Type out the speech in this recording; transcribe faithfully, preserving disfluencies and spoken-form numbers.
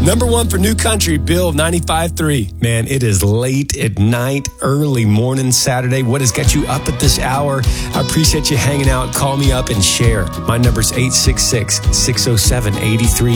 Number one for New Country, Bill ninety-five three. Man, it is late at night, early morning Saturday. What has got you up at this hour? I appreciate you hanging out. Call me up and share. My number's eight six six, six oh seven, eight three